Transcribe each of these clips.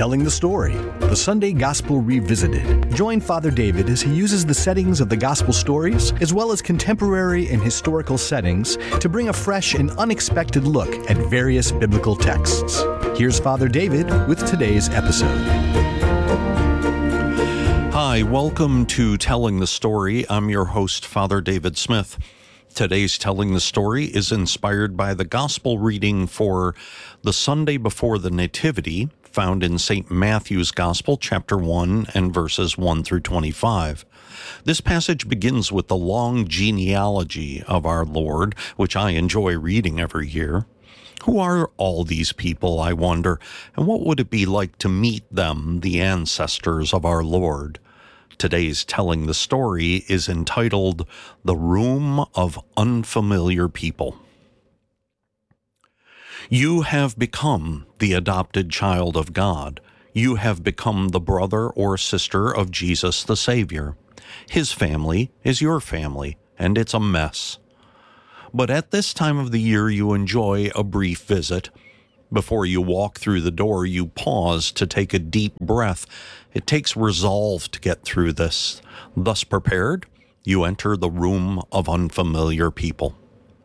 Telling the Story, the Sunday Gospel Revisited. Join Father David as he uses the settings of the Gospel stories, as well as contemporary and historical settings, to bring a fresh and unexpected look at various biblical texts. Here's Father David with today's episode. Hi, welcome to Telling the Story. I'm your host, Father David Smith. Today's Telling the Story is inspired by the Gospel reading for the Sunday before the Nativity, found in St. Matthew's Gospel, chapter 1, and verses 1 through 25. This passage begins with the long genealogy of our Lord, which I enjoy reading every year. Who are all these people, I wonder, and what would it be like to meet them, the ancestors of our Lord? Today's Telling the Story is entitled The Room of Unfamiliar People. You have become the adopted child of God. You have become the brother or sister of Jesus the Savior. His family is your family, and it's a mess. But at this time of the year, you enjoy a brief visit. Before you walk through the door, you pause to take a deep breath. It takes resolve to get through this. Thus prepared, you enter the room of unfamiliar people.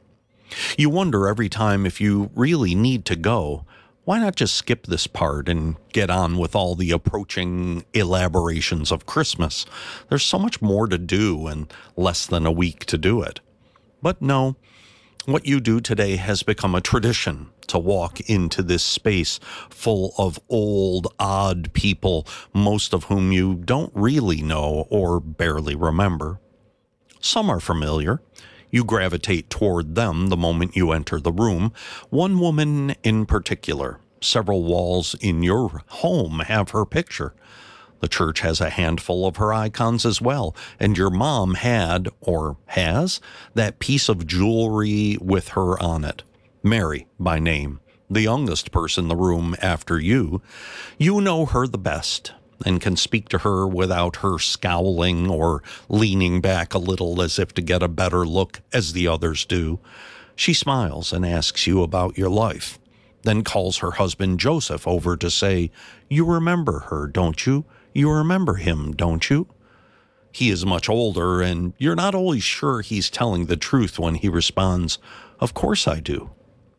You wonder every time if you really need to go, why not just skip this part and get on with all the approaching elaborations of Christmas? There's so much more to do and less than a week to do it. But no, what you do today has become a tradition, to walk into this space full of old, odd people, most of whom you don't really know or barely remember. Some are familiar. You gravitate toward them the moment you enter the room. One woman in particular. Several walls in your home have her picture. The church has a handful of her icons as well, and your mom had, or has, that piece of jewelry with her on it. Mary, by name, the youngest person in the room after you. You know her the best and can speak to her without her scowling or leaning back a little as if to get a better look as the others do. She smiles and asks you about your life, then calls her husband Joseph over to say, "You remember her, don't you? You remember him, don't you?" He is much older, and you're not always sure he's telling the truth when he responds, "Of course I do."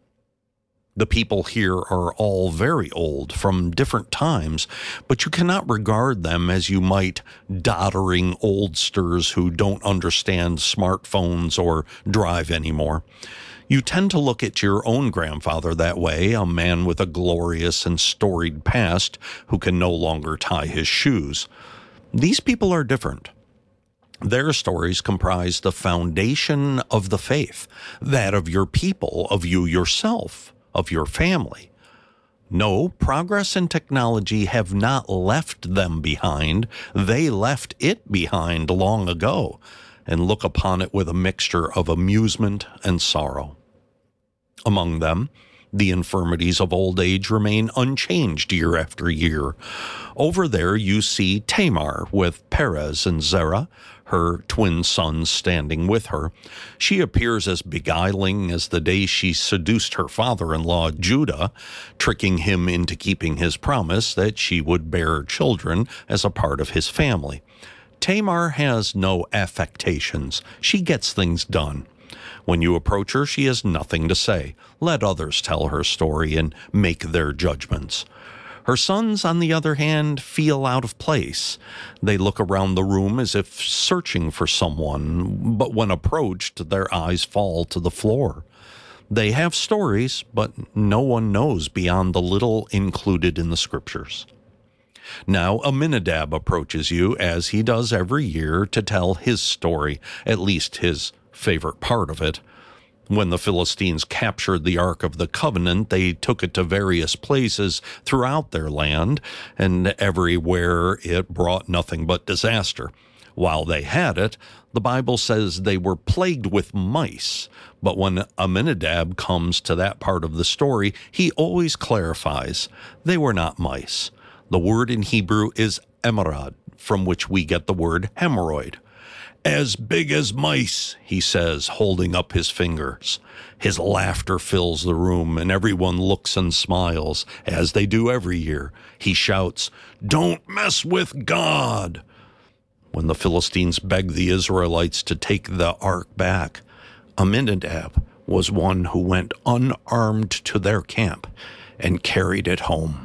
The people here are all very old from different times, but you cannot regard them as you might doddering oldsters who don't understand smartphones or drive anymore. You tend to look at your own grandfather that way, a man with a glorious and storied past who can no longer tie his shoes. These people are different. Their stories comprise the foundation of the faith, that of your people, of you yourself, of your family. No, progress and technology have not left them behind. They left it behind long ago and look upon it with a mixture of amusement and sorrow. Among them, the infirmities of old age remain unchanged year after year. Over there you see Tamar with Perez and Zerah, her twin sons standing with her. She appears as beguiling as the day she seduced her father-in-law, Judah, tricking him into keeping his promise that she would bear children as a part of his family. Tamar has no affectations. She gets things done. When you approach her, she has nothing to say. Let others tell her story and make their judgments. Her sons, on the other hand, feel out of place. They look around the room as if searching for someone, but when approached, their eyes fall to the floor. They have stories, but no one knows beyond the little included in the scriptures. Now Aminadab approaches you, as he does every year, to tell his story, at least his favorite part of it. When the Philistines captured the Ark of the Covenant, they took it to various places throughout their land, and everywhere it brought nothing but disaster. While they had it, the Bible says they were plagued with mice. But when Aminadab comes to that part of the story, he always clarifies, they were not mice. The word in Hebrew is emerod, from which we get the word hemorrhoid. "As big as mice," he says, holding up his fingers. His laughter fills the room, and everyone looks and smiles, as they do every year. He shouts, "Don't mess with God!" When the Philistines begged the Israelites to take the ark back, Aminadab was one who went unarmed to their camp and carried it home.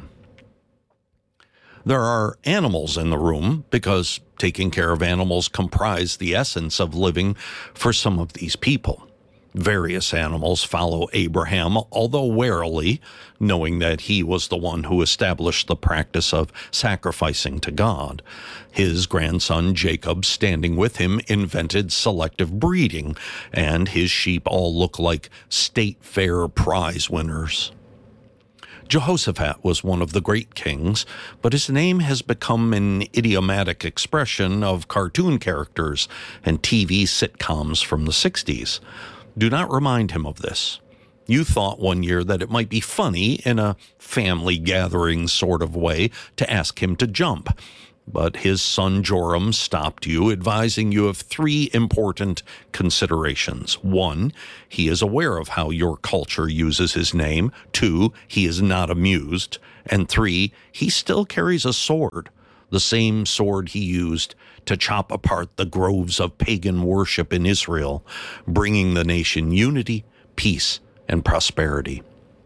There are animals in the room because taking care of animals comprise the essence of living for some of these people. Various animals follow Abraham, although warily, knowing that he was the one who established the practice of sacrificing to God. His grandson Jacob, standing with him, invented selective breeding, and his sheep all look like state fair prize winners. Jehoshaphat was one of the great kings, but his name has become an idiomatic expression of cartoon characters and TV sitcoms from the 60s. Do not remind him of this. You thought one year that it might be funny in a family gathering sort of way to ask him to jump, but his son Joram stopped you, advising you of 3 important considerations. 1, he is aware of how your culture uses his name. 2, he is not amused. And 3, he still carries a sword, the same sword he used to chop apart the groves of pagan worship in Israel, bringing the nation unity, peace, and prosperity.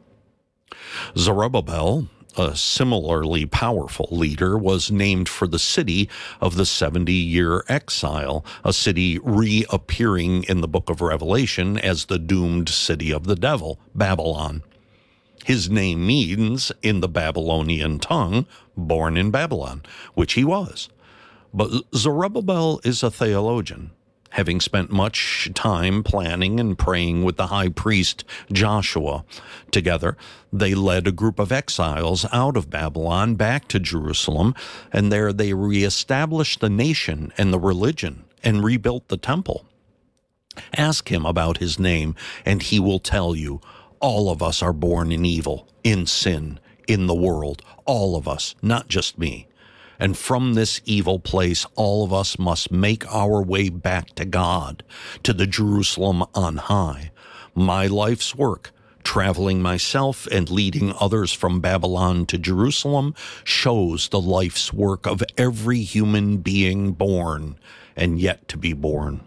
Zerubbabel, a similarly powerful leader, was named for the city of the 70-year exile, a city reappearing in the book of Revelation as the doomed city of the devil, Babylon. His name means, in the Babylonian tongue, born in Babylon, which he was. But Zerubbabel is a theologian, having spent much time planning and praying with the high priest Joshua. Together, they led a group of exiles out of Babylon back to Jerusalem, and there they reestablished the nation and the religion and rebuilt the temple. Ask him about his name, and he will tell you, all of us are born in evil, in sin, in the world, all of us, not just me. And from this evil place, all of us must make our way back to God, to the Jerusalem on high. My life's work, traveling myself and leading others from Babylon to Jerusalem, shows the life's work of every human being born and yet to be born.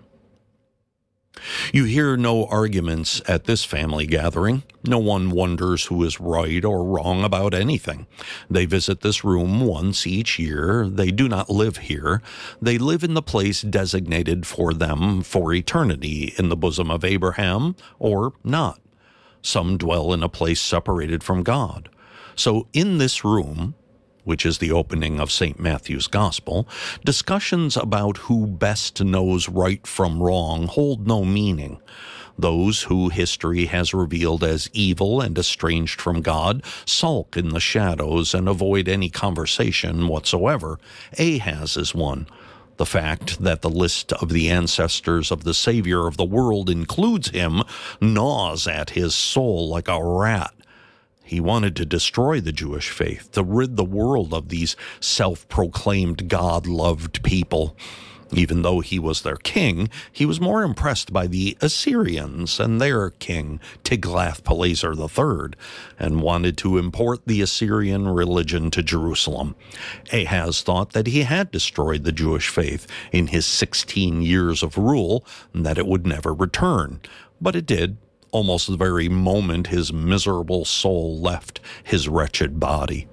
You hear no arguments at this family gathering. No one wonders who is right or wrong about anything. They visit this room once each year. They do not live here. They live in the place designated for them for eternity, in the bosom of Abraham or not. Some dwell in a place separated from God. So in this room, which is the opening of St. Matthew's Gospel, discussions about who best knows right from wrong hold no meaning. Those who history has revealed as evil and estranged from God sulk in the shadows and avoid any conversation whatsoever. Ahaz is one. The fact that the list of the ancestors of the Savior of the world includes him gnaws at his soul like a rat. He wanted to destroy the Jewish faith, to rid the world of these self-proclaimed God-loved people. Even though he was their king, he was more impressed by the Assyrians and their king, Tiglath-Pileser III, and wanted to import the Assyrian religion to Jerusalem. Ahaz thought that he had destroyed the Jewish faith in his 16 years of rule, and that it would never return. But it did. Almost the very moment his miserable soul left his wretched body.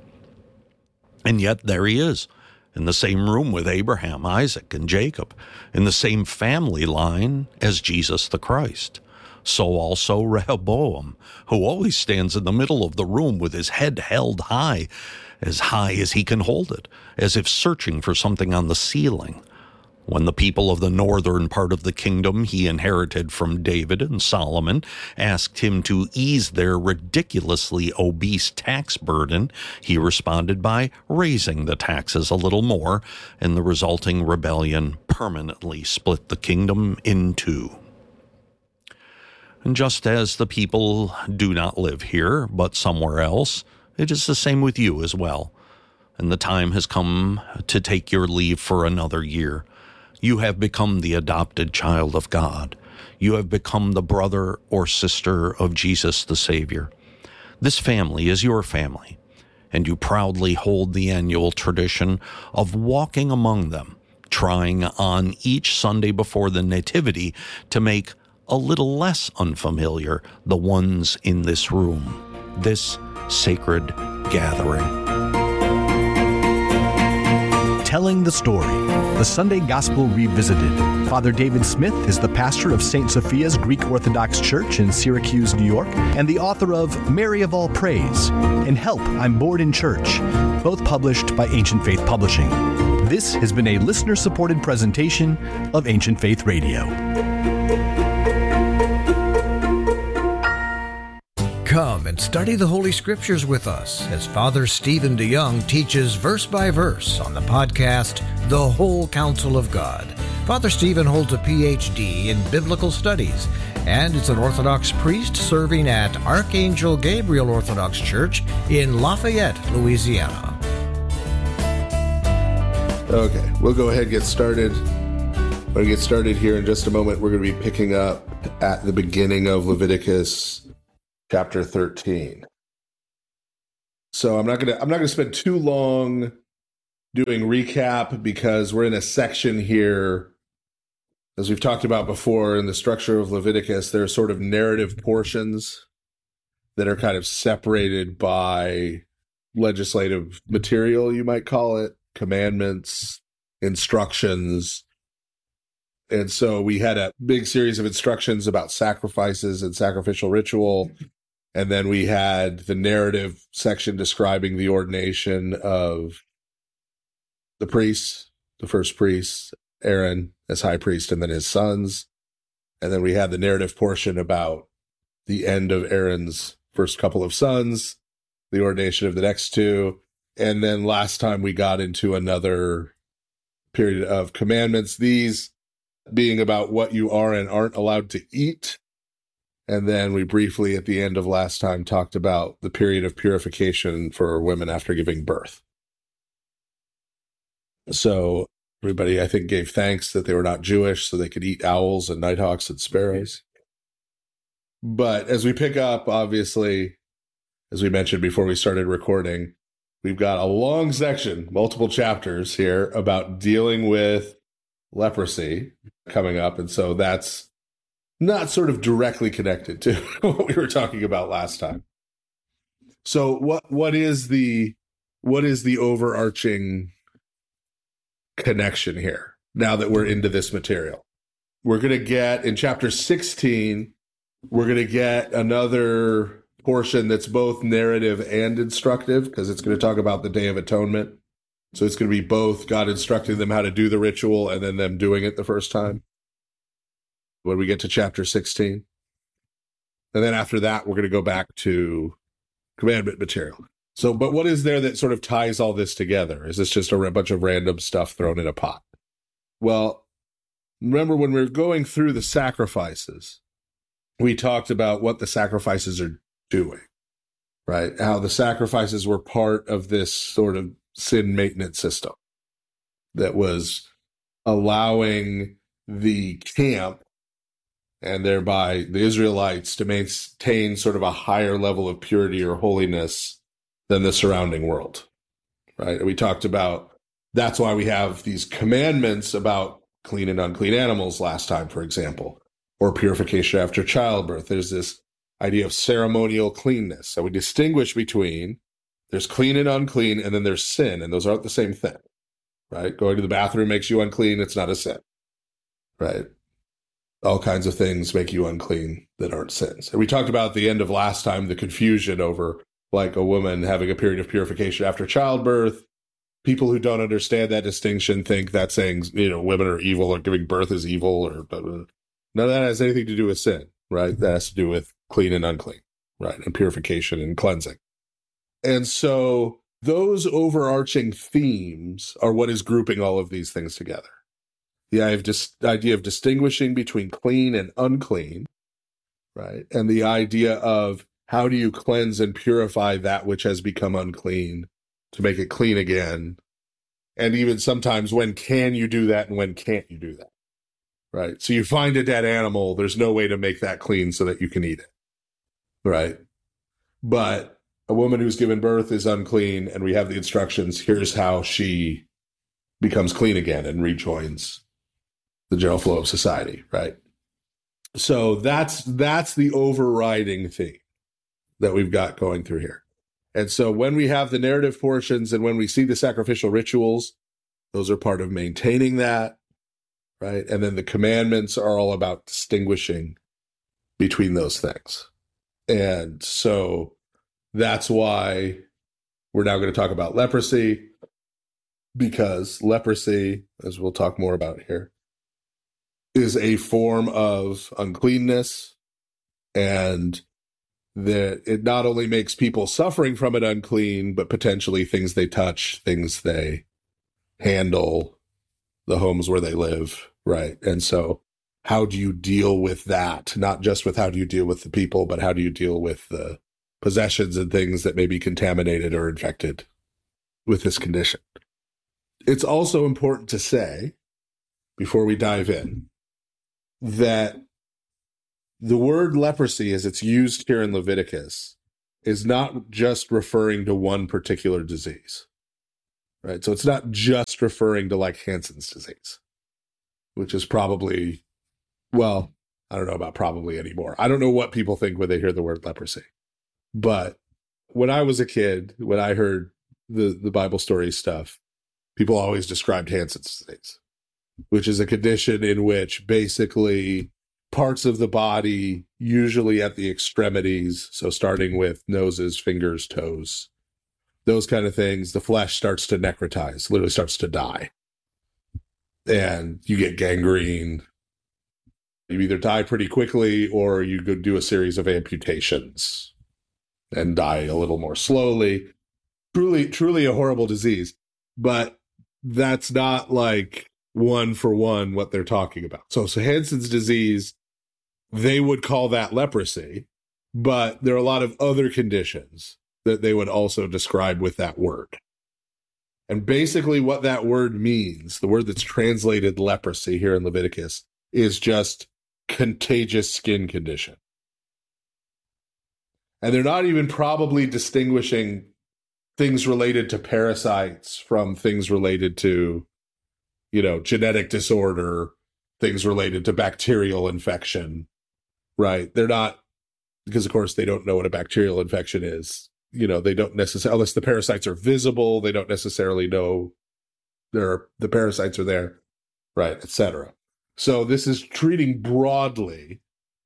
And yet there he is, in the same room with Abraham, Isaac, and Jacob, in the same family line as Jesus the Christ. So also Rehoboam, who always stands in the middle of the room with his head held high as he can hold it, as if searching for something on the ceiling. When the people of the northern part of the kingdom he inherited from David and Solomon asked him to ease their ridiculously obese tax burden, he responded by raising the taxes a little more, and the resulting rebellion permanently split the kingdom in two. And just as the people do not live here, but somewhere else, it is the same with you as well. And the time has come to take your leave for another year. You have become the adopted child of God. You have become the brother or sister of Jesus the Savior. This family is your family, and you proudly hold the annual tradition of walking among them, trying on each Sunday before the Nativity to make a little less unfamiliar the ones in this room, this sacred gathering. Telling the story, the Sunday Gospel Revisited. Father David Smith is the pastor of St. Sophia's Greek Orthodox Church in Syracuse, New York, and the author of Mary of All Praise and Help, I'm Bored in Church, both published by Ancient Faith Publishing. This has been a listener-supported presentation of Ancient Faith Radio. Come and study the Holy Scriptures with us as Father Stephen DeYoung teaches verse by verse on the podcast, The Whole Counsel of God. Father Stephen holds a Ph.D. in Biblical Studies and is an Orthodox priest serving at Archangel Gabriel Orthodox Church in Lafayette, Louisiana. Okay, we'll go ahead and get started. We're going to get started here in just a moment. We're going to be picking up at the beginning of Leviticus chapter 13. So I'm not gonna spend too long doing recap because we're in a section here, as we've talked about before in the structure of Leviticus, there are sort of narrative portions that are kind of separated by legislative material, you might call it, commandments, instructions. And so we had a big series of instructions about sacrifices and sacrificial ritual. And then we had the narrative section describing the ordination of the priests, the first priest, Aaron as high priest, and then his sons. And then we had the narrative portion about the end of Aaron's first couple of sons, the ordination of the next two. And then last time we got into another period of commandments, these being about what you are and aren't allowed to eat. And then we briefly, at the end of last time, talked about the period of purification for women after giving birth. So everybody, I think, gave thanks that they were not Jewish, so they could eat owls and nighthawks and sparrows. But as we pick up, obviously, as we mentioned before we started recording, we've got a long section, multiple chapters here about dealing with leprosy coming up. And so that's not sort of directly connected to what we were talking about last time. So what is the overarching connection here now that we're into this material? We're going to get in chapter 16, we're going to get another portion that's both narrative and instructive, because it's going to talk about the Day of Atonement. So it's going to be both God instructing them how to do the ritual and then them doing it the first time when we get to chapter 16. And then after that, we're going to go back to commandment material. So, but what is there that sort of ties all this together? Is this just a bunch of random stuff thrown in a pot? Well, remember when we were going through the sacrifices, we talked about what the sacrifices are doing, right? How the sacrifices were part of this sort of sin maintenance system that was allowing the camp and thereby the Israelites to maintain sort of a higher level of purity or holiness than the surrounding world, right? And we talked about that's why we have these commandments about clean and unclean animals last time, for example, or purification after childbirth. There's this idea of ceremonial cleanness. So we distinguish between there's clean and unclean, and then there's sin, and those aren't the same thing, right? Going to the bathroom makes you unclean. It's not a sin, right? All kinds of things make you unclean that aren't sins. And we talked about at the end of last time the confusion over like a woman having a period of purification after childbirth. People who don't understand that distinction think that's saying, women are evil or giving birth is evil or blah, blah, blah. None of that has anything to do with sin, right? That has to do with clean and unclean, right? And purification and cleansing. And so those overarching themes are what is grouping all of these things together. The idea of distinguishing between clean and unclean, right? And the idea of how do you cleanse and purify that which has become unclean to make it clean again, And even sometimes, when can you do that and when can't you do that? Right? So you find a dead animal, there's no way to make that clean so that you can eat it. Right? But a woman who's given birth is unclean, and we have the instructions. Here's how she becomes clean again and rejoins the general flow of society, right? So that's the overriding theme that we've got going through here. And so when we have the narrative portions and when we see the sacrificial rituals, those are part of maintaining that, right? And then the commandments are all about distinguishing between those things. And so that's why we're now going to talk about leprosy, because leprosy, as we'll talk more about here, is a form of uncleanness, and that it not only makes people suffering from it unclean, but potentially things they touch, things they handle, the homes where they live, right? And so how do you deal with that? Not just with how do you deal with the people, but how do you deal with the possessions and things that may be contaminated or infected with this condition? It's also important to say, before we dive in, that the word leprosy, as it's used here in Leviticus, is not just referring to one particular disease, right? So it's not just referring to like Hansen's disease, which is probably, well, I don't know about probably anymore. I don't know what people think when they hear the word leprosy. But when I was a kid, when I heard the Bible story stuff, people always described Hansen's disease, which is a condition in which basically parts of the body, usually at the extremities, so starting with noses, fingers, toes, those kind of things, the flesh starts to necrotize, literally starts to die. And you get gangrene. You either die pretty quickly or you go do a series of amputations and die a little more slowly. Truly a horrible disease. But that's not like one for one what they're talking about. So Hansen's disease, they would call that leprosy, but there are a lot of other conditions that they would also describe with that word. And basically what that word means, the word that's translated leprosy here in Leviticus, is just contagious skin condition. And they're not even probably distinguishing things related to parasites from things related to, genetic disorder, things related to bacterial infection, right? They're not, because of course they don't know what a bacterial infection is. They don't necessarily, unless the parasites are visible, they don't necessarily know the parasites are there, right, etc. So this is treating broadly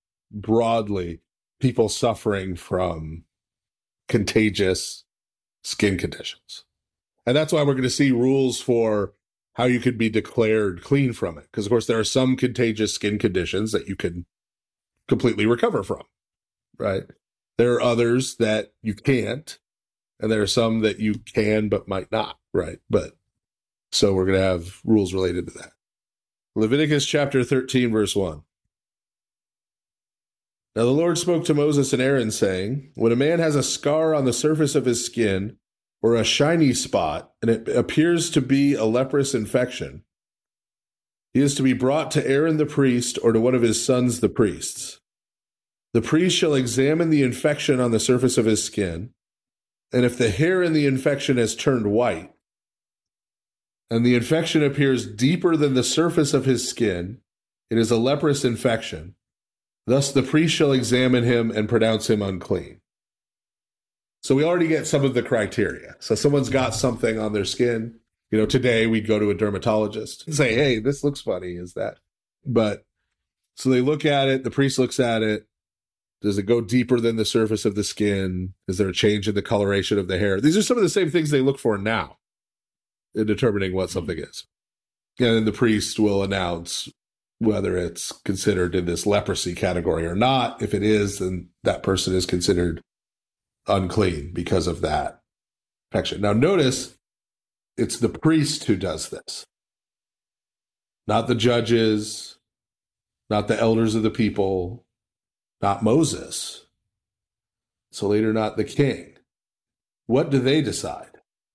people suffering from contagious skin conditions. And that's why we're going to see rules for how you could be declared clean from it. Because, of course, there are some contagious skin conditions that you can completely recover from, right? There are others that you can't, and there are some that you can but might not, right? But so we're going to have rules related to that. Leviticus chapter 13, verse 1. Now the Lord spoke to Moses and Aaron, saying, when a man has a scar on the surface of his skin, or a shiny spot, and it appears to be a leprous infection, he is to be brought to Aaron the priest or to one of his sons the priests. The priest shall examine the infection on the surface of his skin, and if the hair in the infection has turned white, and the infection appears deeper than the surface of his skin, it is a leprous infection. Thus the priest shall examine him and pronounce him unclean. So we already get some of the criteria. So someone's got something on their skin. Today we'd go to a dermatologist and say, hey, this looks funny, is that? But so they look at it, the priest looks at it. Does it go deeper than the surface of the skin? Is there a change in the coloration of the hair? These are some of the same things they look for now in determining what something is. And then the priest will announce whether it's considered in this leprosy category or not. If it is, then that person is considered unclean because of that infection. Now notice, it's the priest who does this, not the judges, not the elders of the people, not Moses. So later, not the king. What do they decide?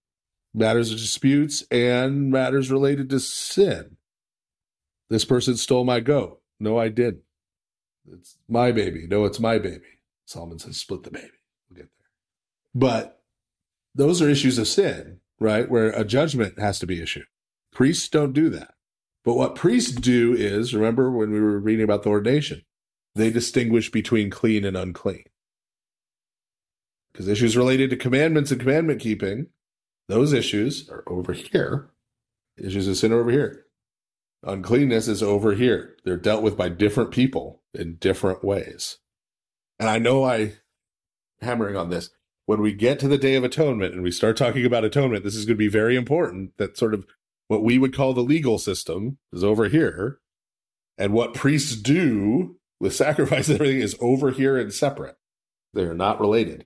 matters of disputes, and matters related to sin. This person stole my goat. No, I didn't. It's my baby. No, it's my baby. Solomon says, split the baby. We'll get there. But those are issues of sin, right? Where a judgment has to be issued. Priests don't do that. But what priests do is, remember when we were reading about the ordination, they distinguish between clean and unclean. Because issues related to commandments and commandment keeping, those issues are over here. Issues of sin are over here. Uncleanness is over here. They're dealt with by different people in different ways. And I know I'm hammering on this. When we get to the Day of Atonement and we start talking about atonement, this is going to be very important, that sort of what we would call the legal system is over here. And what priests do with sacrifice and everything is over here and separate. They are not related.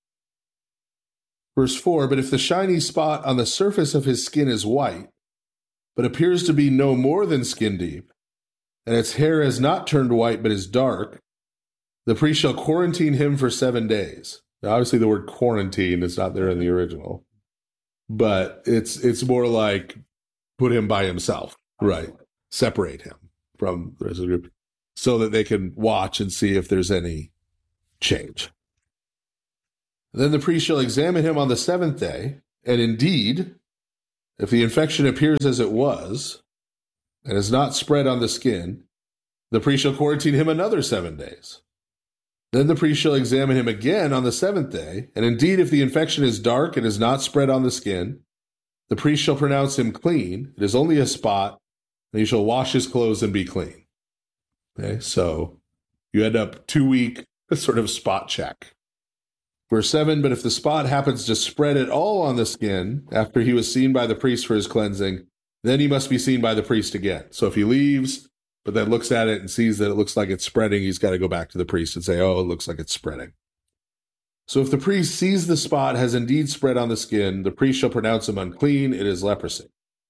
Verse 4, but if the shiny spot on the surface of his skin is white, but appears to be no more than skin deep, and its hair has not turned white but is dark, the priest shall quarantine him for 7 days. Now, obviously, the word quarantine is not there in the original, but it's more like put him by himself, right? Separate him from the rest of the group so that they can watch and see if there's any change. Then the priest shall examine him on the 7th day, and indeed, if the infection appears as it was, and is not spread on the skin, the priest shall quarantine him another 7 days. Then the priest shall examine him again on the 7th day, and indeed, if the infection is dark and is not spread on the skin, the priest shall pronounce him clean. It is only a spot, and he shall wash his clothes and be clean. Okay, so you end up 2-week sort of spot check. Verse 7, but if the spot happens to spread at all on the skin after he was seen by the priest for his cleansing, then he must be seen by the priest again. So if he leaves, but then looks at it and sees that it looks like it's spreading, he's got to go back to the priest and say, oh, it looks like it's spreading. So if the priest sees the spot has indeed spread on the skin, the priest shall pronounce him unclean. It is leprosy.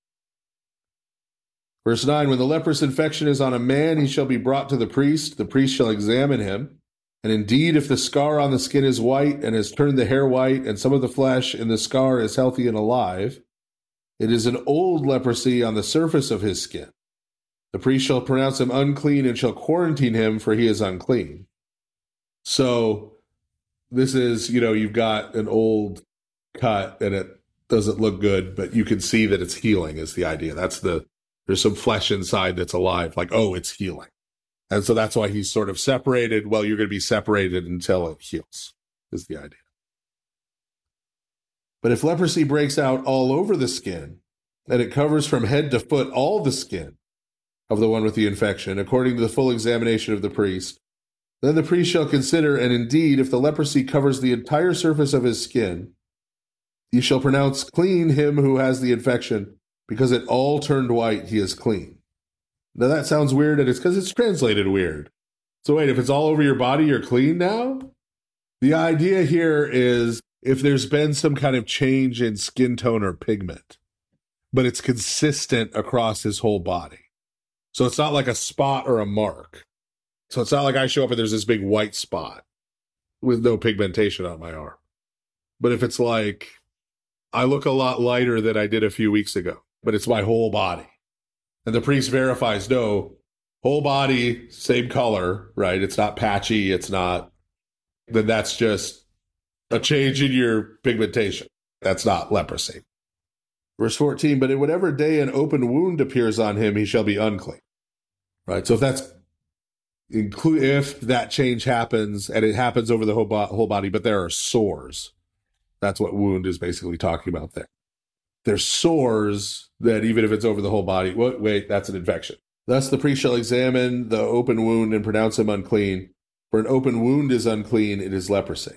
Verse 9, when the leprous infection is on a man, he shall be brought to the priest. The priest shall examine him. And indeed, if the scar on the skin is white and has turned the hair white, and some of the flesh in the scar is healthy and alive, it is an old leprosy on the surface of his skin. The priest shall pronounce him unclean and shall quarantine him, for he is unclean. So this is, you've got an old cut and it doesn't look good, but you can see that it's healing is the idea. There's some flesh inside that's alive, like, oh, it's healing. And so that's why he's sort of separated. Well, you're going to be separated until it heals, is the idea. But if leprosy breaks out all over the skin, and it covers from head to foot all the skin of the one with the infection, according to the full examination of the priest, then the priest shall consider, and indeed, if the leprosy covers the entire surface of his skin, he shall pronounce clean him who has the infection, because it all turned white, he is clean. Now that sounds weird, and it's because it's translated weird. So wait, if it's all over your body, you're clean now? The idea here is if there's been some kind of change in skin tone or pigment, but it's consistent across his whole body. So it's not like a spot or a mark. So it's not like I show up and there's this big white spot with no pigmentation on my arm. But if it's like, I look a lot lighter than I did a few weeks ago, but it's my whole body. And the priest verifies, no, whole body, same color, right? It's not patchy. It's not, then that's just a change in your pigmentation. That's not leprosy. Verse 14, but in whatever day an open wound appears on him, he shall be unclean. Right? So if that change happens, and it happens over the whole body, but there are sores. That's what wound is basically talking about there. There's sores that even if it's over the whole body, wait, that's an infection. Thus the priest shall examine the open wound and pronounce him unclean. For an open wound is unclean, it is leprosy.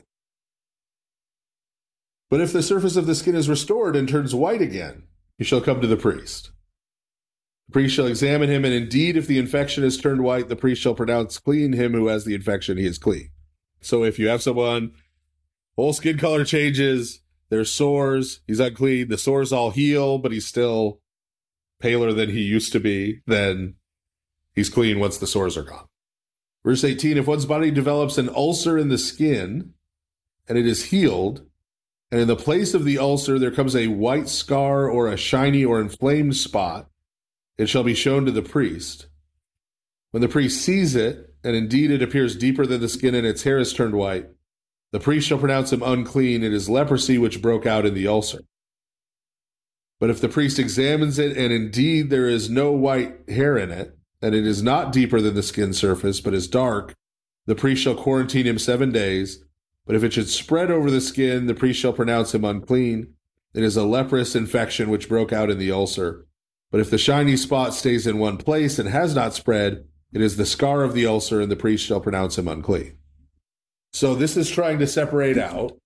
But if the surface of the skin is restored and turns white again, he shall come to the priest. The priest shall examine him, and indeed if the infection is turned white, the priest shall pronounce clean him who has the infection, he is clean. So if you have someone, whole skin color changes, there's sores, he's unclean, the sores all heal, but he's still paler than he used to be, then he's clean once the sores are gone. Verse 18, if one's body develops an ulcer in the skin, and it is healed, and in the place of the ulcer there comes a white scar or a shiny or inflamed spot, it shall be shown to the priest. When the priest sees it, and indeed it appears deeper than the skin and its hair is turned white, the priest shall pronounce him unclean. It is leprosy which broke out in the ulcer. But if the priest examines it, and indeed there is no white hair in it, and it is not deeper than the skin surface, but is dark, the priest shall quarantine him 7 days. But if it should spread over the skin, the priest shall pronounce him unclean. It is a leprous infection which broke out in the ulcer. But if the shiny spot stays in one place and has not spread, it is the scar of the ulcer, and the priest shall pronounce him unclean. So this is trying to separate out.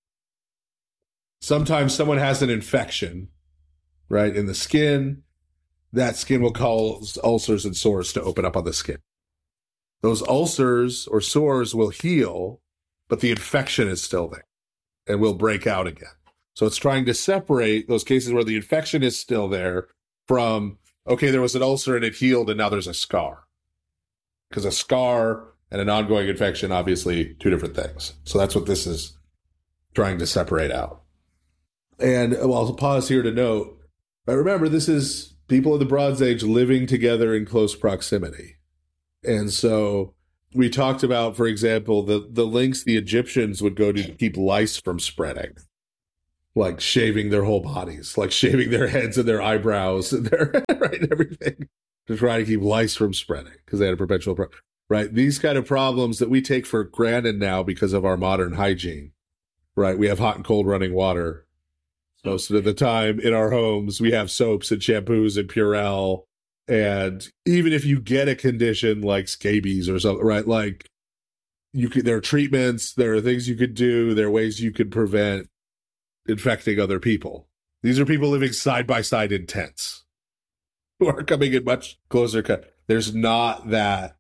Sometimes someone has an infection, right, in the skin. That skin will cause ulcers and sores to open up on the skin. Those ulcers or sores will heal, but the infection is still there and will break out again. So it's trying to separate those cases where the infection is still there from, okay, there was an ulcer and it healed and now there's a scar. Because a scar and an ongoing infection, obviously, two different things. So that's what this is trying to separate out. And I'll pause here to note, but remember, this is people of the Bronze Age living together in close proximity. And so we talked about, for example, the lengths the Egyptians would go to keep lice from spreading, like shaving their whole bodies, like shaving their heads and their eyebrows and their right, everything, to try to keep lice from spreading because they had a perpetual problem. Right? These kind of problems that we take for granted now because of our modern hygiene, right? We have hot and cold running water most of the time in our homes. We have soaps and shampoos and Purell. And even if you get a condition like scabies or something, right? Like there are treatments, there are things you could do, there are ways you could prevent infecting other people. These are people living side by side in tents who are coming in much closer. There's not that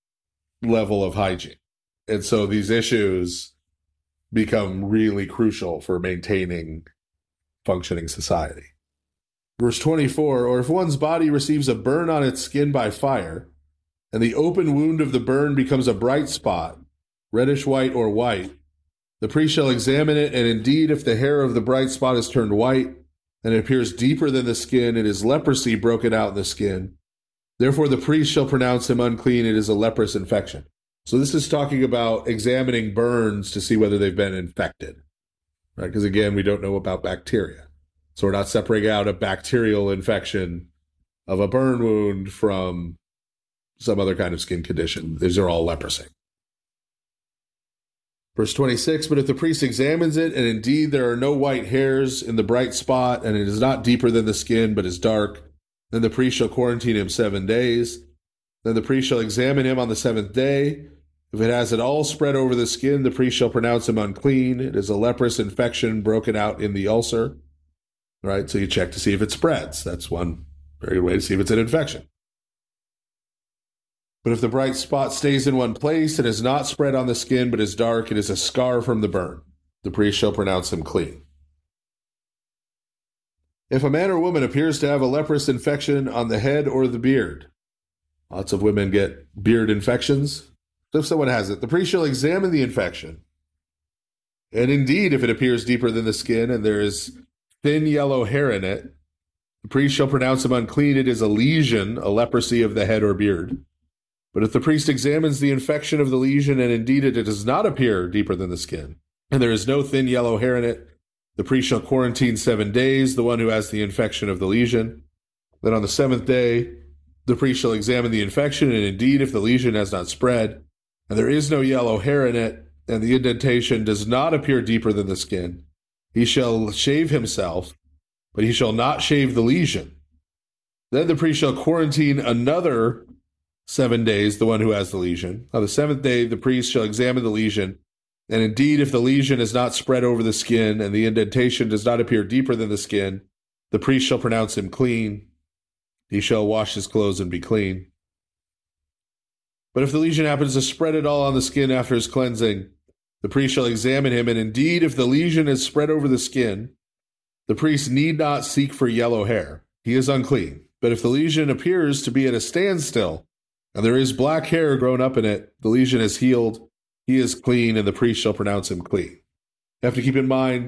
level of hygiene. And so these issues become really crucial for maintaining functioning society. Verse 24, or if one's body receives a burn on its skin by fire, and the open wound of the burn becomes a bright spot, reddish white or white, the priest shall examine it, and indeed if the hair of the bright spot is turned white, and it appears deeper than the skin, it is leprosy broken out in the skin. Therefore the priest shall pronounce him unclean, it is a leprous infection. So this is talking about examining burns to see whether they've been infected, right? Because again, we don't know about bacteria. So we're not separating out a bacterial infection of a burn wound from some other kind of skin condition. These are all leprosy. Verse 26, but if the priest examines it, and indeed there are no white hairs in the bright spot, and it is not deeper than the skin, but is dark, then the priest shall quarantine him 7 days. Then the priest shall examine him on the 7th day. If it has at all spread over the skin, the priest shall pronounce him unclean. It is a leprous infection broken out in the ulcer. Right? So you check to see if it spreads. That's one very good way to see if it's an infection. But if the bright spot stays in one place and is not spread on the skin but is dark, it is a scar from the burn. The priest shall pronounce him clean. If a man or woman appears to have a leprous infection on the head or the beard, lots of women get beard infections. So if someone has it, the priest shall examine the infection. And indeed, if it appears deeper than the skin and there is thin yellow hair in it, the priest shall pronounce him unclean. It is a lesion, a leprosy of the head or beard. But if the priest examines the infection of the lesion, and indeed it does not appear deeper than the skin, and there is no thin yellow hair in it, the priest shall quarantine 7 days the one who has the infection of the lesion. Then on the 7th day, the priest shall examine the infection, and indeed if the lesion has not spread, and there is no yellow hair in it, and the indentation does not appear deeper than the skin, he shall shave himself, but he shall not shave the lesion. Then the priest shall quarantine another 7 days the one who has the lesion. On the 7th day, the priest shall examine the lesion, and indeed if the lesion is not spread over the skin, and the indentation does not appear deeper than the skin, the priest shall pronounce him clean. He shall wash his clothes and be clean. But if the lesion happens to spread at all on the skin after his cleansing, the priest shall examine him, and indeed if the lesion is spread over the skin, the priest need not seek for yellow hair. He is unclean. But if the lesion appears to be at a standstill, and there is black hair grown up in it, the lesion is healed, he is clean, and the priest shall pronounce him clean. You have to keep in mind,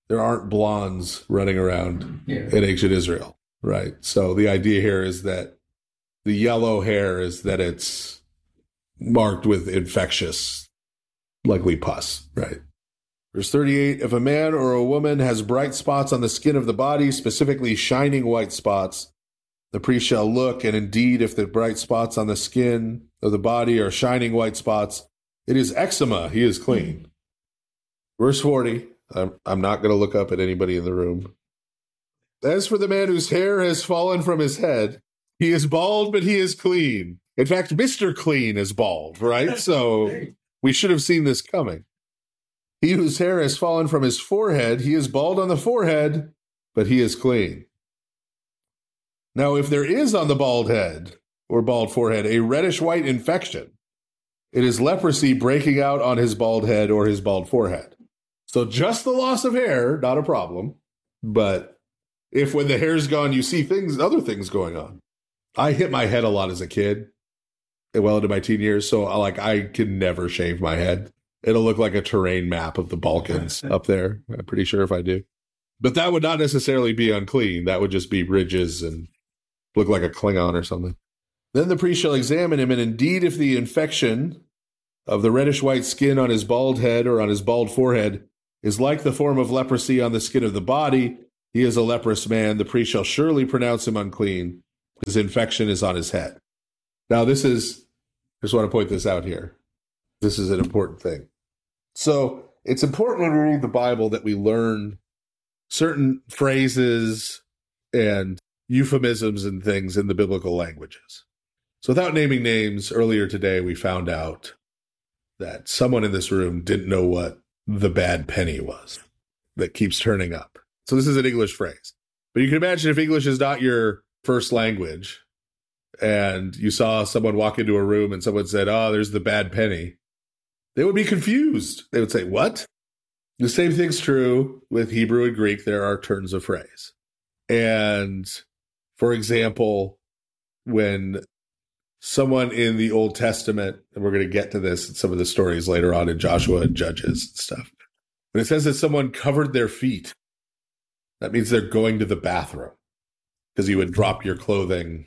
there aren't blondes running around in ancient Israel, right? So the idea here is that the yellow hair is that it's marked with infectious, likely pus, right? Verse 38, if a man or a woman has bright spots on the skin of the body, specifically shining white spots, the priest shall look, and indeed, if the bright spots on the skin of the body are shining white spots, it is eczema, he is clean. Verse 40, I'm not going to look up at anybody in the room. As for the man whose hair has fallen from his head, he is bald, but he is clean. In fact, Mr. Clean is bald, right? So we should have seen this coming. He whose hair has fallen from his forehead, he is bald on the forehead, but he is clean. Now, if there is on the bald head or bald forehead a reddish-white infection, it is leprosy breaking out on his bald head or his bald forehead. So just the loss of hair, not a problem. But if when the hair's gone, you see other things going on. I hit my head a lot as a kid, well into my teen years, so I can never shave my head. It'll look like a terrain map of the Balkans up there. I'm pretty sure if I do. But that would not necessarily be unclean. That would just be ridges and look like a Klingon or something. Then the priest shall examine him, and indeed if the infection of the reddish-white skin on his bald head or on his bald forehead is like the form of leprosy on the skin of the body, he is a leprous man. The priest shall surely pronounce him unclean. His infection is on his head. Now I just want to point this out here. This is an important thing. So it's important when we read the Bible that we learn certain phrases and euphemisms and things in the biblical languages. So without naming names, earlier today we found out that someone in this room didn't know what the bad penny was that keeps turning up. So this is an English phrase. But you can imagine if English is not your first language and you saw someone walk into a room and someone said, oh, there's the bad penny, they would be confused. They would say, what? The same thing's true with Hebrew and Greek. There are turns of phrase. And for example, when someone in the Old Testament, and we're going to get to this in some of the stories later on in Joshua and Judges and stuff, when it says that someone covered their feet, that means they're going to the bathroom because you would drop your clothing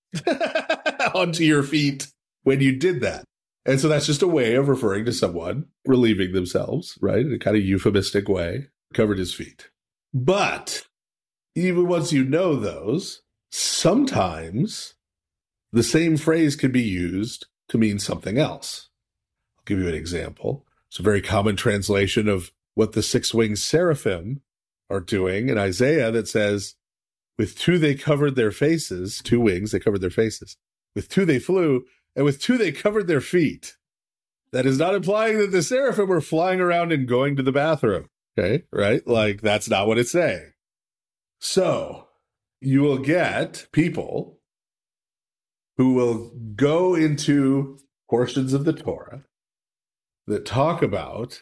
onto your feet when you did that. And so that's just a way of referring to someone relieving themselves, right? In a kind of euphemistic way, covered his feet. But even once you know those, sometimes the same phrase can be used to mean something else. I'll give you an example. It's a very common translation of what the six-winged seraphim are doing in Isaiah that says, with two they covered their faces, two wings, they covered their faces. With two they flew, and with two they covered their feet. That is not implying that the seraphim were flying around and going to the bathroom. Okay, right? Like, that's not what it's saying. So, you will get people who will go into portions of the Torah that talk about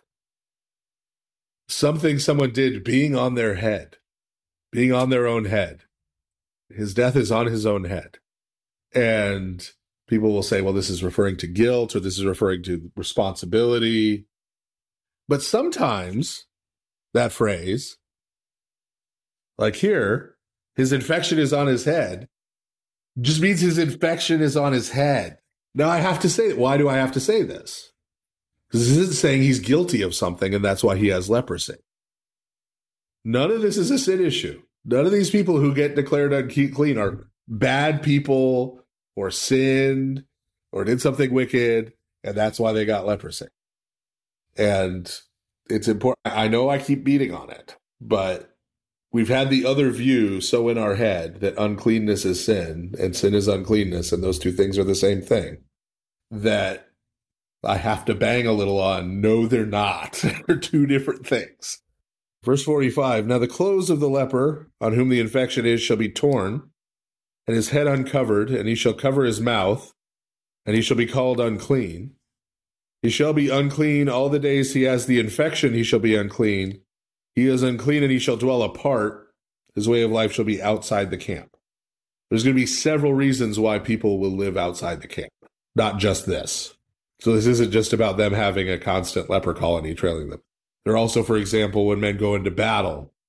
something someone did being on their head, being on their own head. His death is on his own head. And people will say, well, this is referring to guilt or this is referring to responsibility. But sometimes that phrase, like here, his infection is on his head, just means his infection is on his head. Now I have to say, why do I have to say this? Because this isn't saying he's guilty of something and that's why he has leprosy. None of this is a sin issue. None of these people who get declared unclean are bad people or sinned or did something wicked, and that's why they got leprosy. And it's important. I know I keep beating on it, but we've had the other view so in our head that uncleanness is sin and sin is uncleanness, and those two things are the same thing, that I have to bang a little on, no, they're not. They're two different things. Verse 45, now the clothes of the leper on whom the infection is shall be torn, and his head uncovered, and he shall cover his mouth, and he shall be called unclean. He shall be unclean all the days he has the infection, he shall be unclean. He is unclean, and he shall dwell apart. His way of life shall be outside the camp. There's going to be several reasons why people will live outside the camp, not just this. So this isn't just about them having a constant leper colony trailing them. They're also, for example, when men go into battle,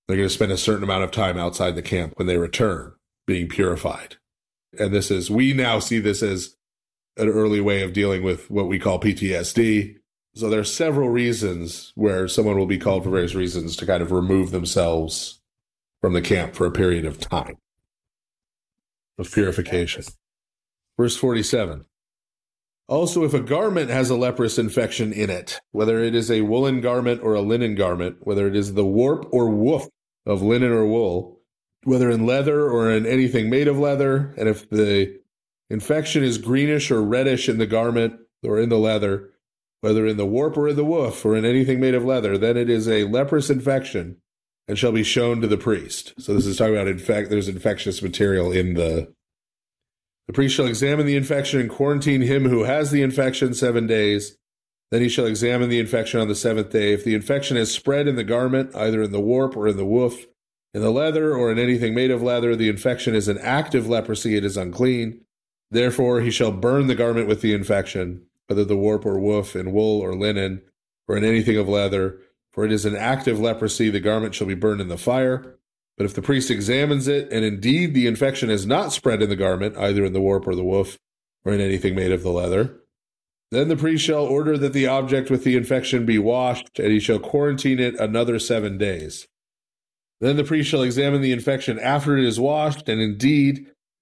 They're going to spend a certain amount of time outside the camp when they return, being purified. And we now see this as an early way of dealing with what we call PTSD. So there are several reasons where someone will be called for various reasons to kind of remove themselves from the camp for a period of time of purification. Verse 47. Also, if a garment has a leprous infection in it, whether it is a woolen garment or a linen garment, whether it is the warp or woof of linen or wool, whether in leather or in anything made of leather, and if the infection is greenish or reddish in the garment or in the leather, whether in the warp or in the woof or in anything made of leather, then it is a leprous infection and shall be shown to the priest. So this is talking about there's infectious material in the priest shall examine the infection and quarantine him who has the infection 7 days. Then he shall examine the infection on the 7th day. If the infection has spread in the garment, either in the warp or in the woof, in the leather or in anything made of leather, the infection is an active leprosy, it is unclean. Therefore he shall burn the garment with the infection, whether the warp or woof, in wool or linen, or in anything of leather. For it is an active leprosy, the garment shall be burned in the fire. But if the priest examines it, and indeed the infection is not spread in the garment, either in the warp or the woof, or in anything made of the leather, then the priest shall order that the object with the infection be washed, and he shall quarantine it another 7 days. Then the priest shall examine the infection after it is washed, and indeed